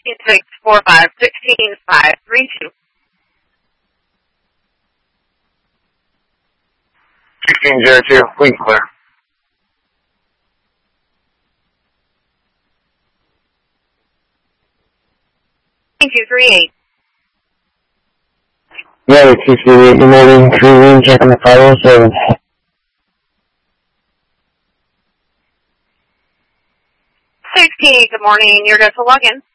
645 16532. 1602, we can clear. 238. Yeah, it's 68, you're moving 3 room, check on the 507. 68, good morning, you're good to log in.